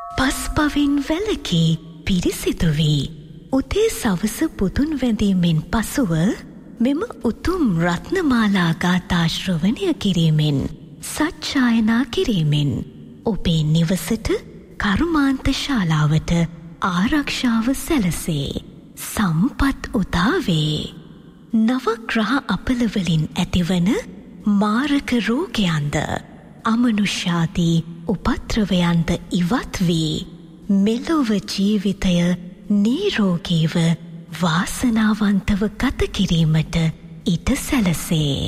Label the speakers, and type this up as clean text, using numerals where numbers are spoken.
Speaker 1: පස්පවින් වැලකී පිරිසිදු වී උදේ සවස පුතුන් වැඳීමෙන් පසුව මෙම උතුම් රත්නමාලා ගාථා ශ්‍රවණය කිරීමෙන් සජ්ජායනා කිරීමෙන් ඔබේ නිවසට කර්මාන්ත ශාලාවට ආරක්ෂාව සැලසේ සම්පත් උදාවේ. නවග්‍රහ අපලවලින් ඇතිවන මාරක රෝගයන්ද අමනුෂ්‍යාදී උපත්‍රවයන්ද ඉවත් වී මෙලොව ජීවිතය නිරෝගීව වාසනාවන්තව ගත කිරීමට ඉඩ සැලසේ.